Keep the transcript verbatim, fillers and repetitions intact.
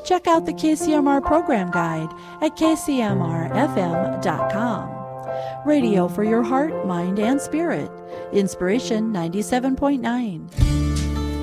check out the K C M R program guide at k c m r f m dot com. Radio for your heart, mind, and spirit. Inspiration ninety-seven point nine.